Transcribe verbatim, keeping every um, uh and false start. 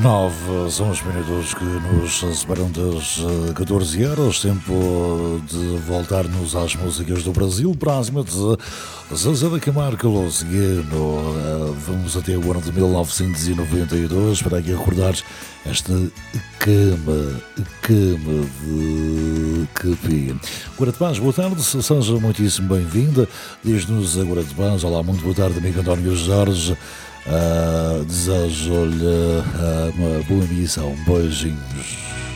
Nove são os minutos que nos separam das catorze horas, tempo de voltarmos às músicas do Brasil. Próxima de Zezé da Camargo, Luciano. Vamos até o ano de mil novecentos e noventa e dois para aqui recordar esta cama, cama de capim. Agora de Paz, boa tarde, seja muitíssimo bem-vinda. Diz-nos agora de Paz, olá, muito boa tarde, amigo António Jorge. Uh, Desejo-lhe uh, uma boa missão. Beijinhos.